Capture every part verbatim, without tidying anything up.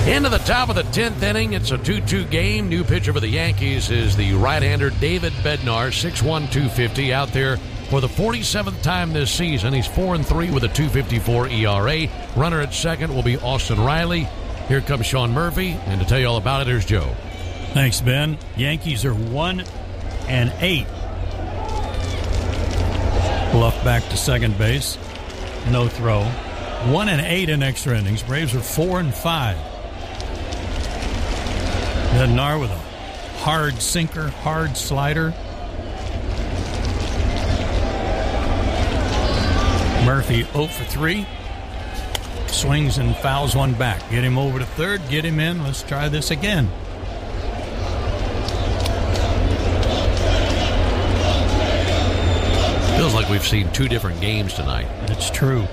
Into the top of the tenth inning, it's a two two game. New pitcher for the Yankees is the right-hander David Bednar, six one, two fifty, out there for the forty-seventh time this season. He's four and three with a two fifty-four E R A. Runner at second will be Austin Riley. Here comes Sean Murphy, and to tell you all about it, here's Joe. Thanks, Ben. Yankees are one and eight. Bluff back to second base. No throw. One and eight in extra innings. Braves are four and five. Bednar with a hard sinker, hard slider. Murphy oh for three. Swings and fouls one back. Get him over to third. Get him in. Let's try this again. Feels like we've seen two different games tonight. That's true.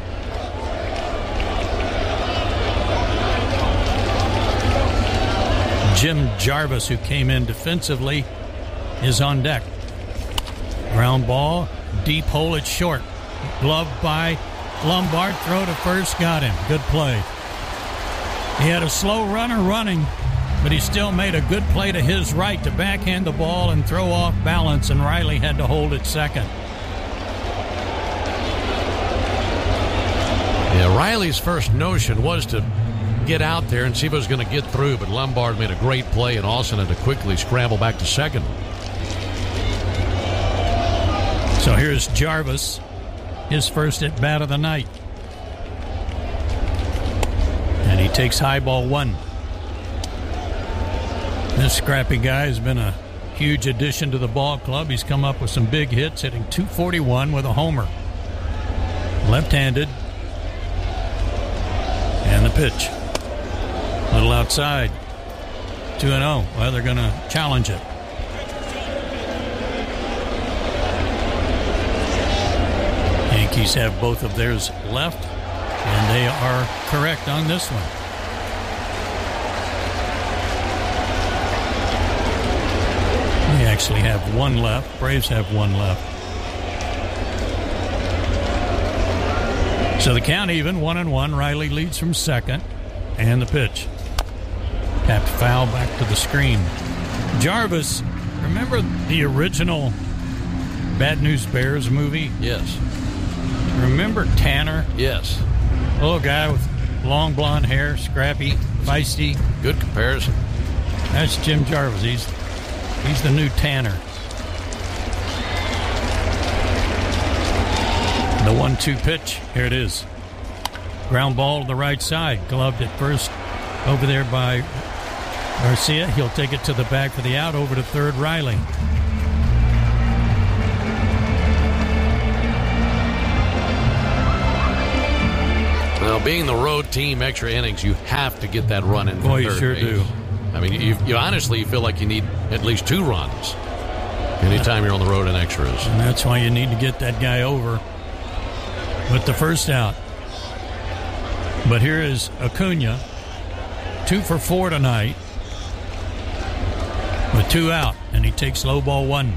Jim Jarvis, who came in defensively, is on deck. Ground ball, deep hole at short. Glove by Lombard, throw to first, got him. Good play. He had a slow runner running, but he still made a good play to his right to backhand the ball and throw off balance, and Riley had to hold it second. Yeah, Riley's first notion was to get out there and see if it was going to get through, but Lombard made a great play, and Austin had to quickly scramble back to second. So here's Jarvis, his first at bat of the night. And he takes high ball one. This scrappy guy has been a huge addition to the ball club. He's come up with some big hits, hitting two forty-one with a homer. Left-handed. And the pitch. A little outside. two and oh. Well, they're going to challenge it. Yankees have both of theirs left, and they are correct on this one. They actually have one left. Braves have one left. So the count even, one and one. Riley leads from second. And the pitch. Tapped foul back to the screen. Jarvis, remember the original Bad News Bears movie? Yes. Remember Tanner? Yes. Little guy with long blonde hair, scrappy, feisty. Good comparison. That's Jim Jarvis. He's, he's the new Tanner. The one two pitch. Here it is. Ground ball to the right side. Gloved at first over there by Garcia. He'll take it to the back for the out. Over to third, Riley. Well, being the road team, extra innings, you have to get that run in. Boy, you third sure base. do. I mean, you, you honestly you feel like you need at least two runs anytime you're on the road in extras. And that's why you need to get that guy over with the first out. But here is Acuna, two for four tonight, with two out, and he takes low ball one.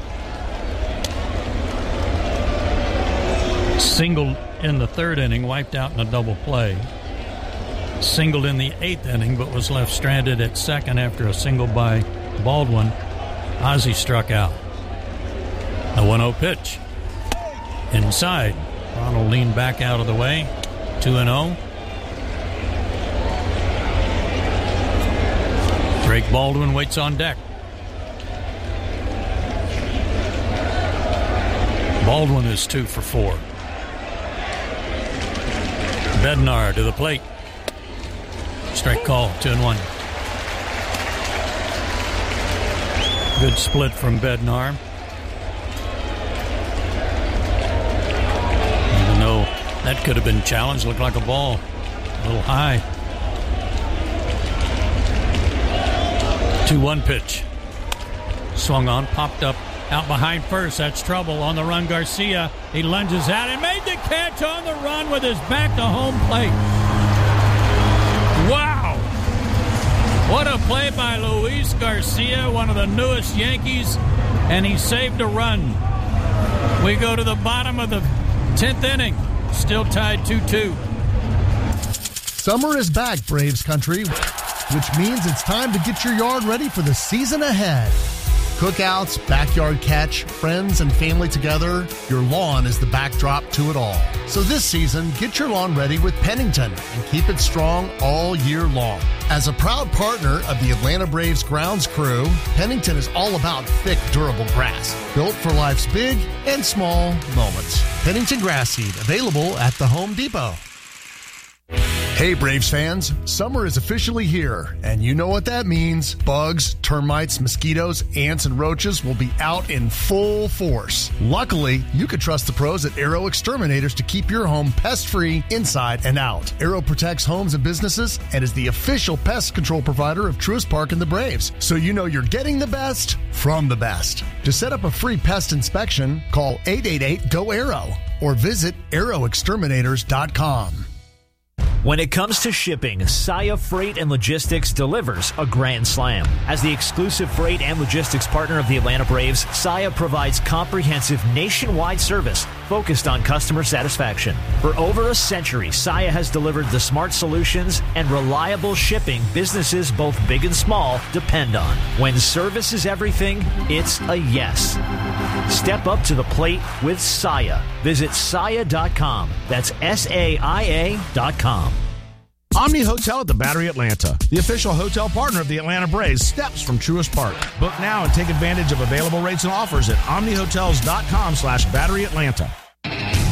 Singled in the third inning, wiped out in a double play. Singled in the eighth inning, but was left stranded at second after a single by Baldwin. Ozzie struck out. The one oh pitch. Inside. Ronald leaned back out of the way. two and oh. Drake Baldwin waits on deck. Baldwin is two for four. Bednar to the plate. Strike call, two and one. Good split from Bednar. Even though that could have been challenged, looked like a ball. A little high. two one pitch. Swung on, popped up out behind first. That's trouble. On the run, Garcia. He lunges out and made the catch on the run with his back to home plate. Wow! What a play by Luis Garcia, one of the newest Yankees, and he saved a run. We go to the bottom of the tenth inning. Still tied two two. Summer is back, Braves country, which means it's time to get your yard ready for the season ahead. Cookouts, backyard catch, friends and family together, your lawn is the backdrop to it all. So this season, get your lawn ready with Pennington and keep it strong all year long. As a proud partner of the Atlanta Braves grounds crew, Pennington is all about thick, durable grass, built for life's big and small moments. Pennington grass seed, available at the Home Depot. Hey Braves fans, summer is officially here, and you know what that means. Bugs, termites, mosquitoes, ants, and roaches will be out in full force. Luckily, you can trust the pros at Aero Exterminators to keep your home pest-free inside and out. Aero protects homes and businesses and is the official pest control provider of Truist Park and the Braves, so you know you're getting the best from the best. To set up a free pest inspection, call eight eight eight, G O, A R O or visit aero exterminators dot com. When it comes to shipping, Saia Freight and Logistics delivers a grand slam. As the exclusive freight and logistics partner of the Atlanta Braves, Saia provides comprehensive nationwide service focused on customer satisfaction. For over a century, Saia has delivered the smart solutions and reliable shipping businesses both big and small depend on. When service is everything, it's a yes. Step up to the plate with Saia. Visit saia dot com. That's S A I A dot com. Omni Hotel at the Battery Atlanta, the official hotel partner of the Atlanta Braves, steps from Truist Park. Book now and take advantage of available rates and offers at omni hotels dot com slash battery atlanta.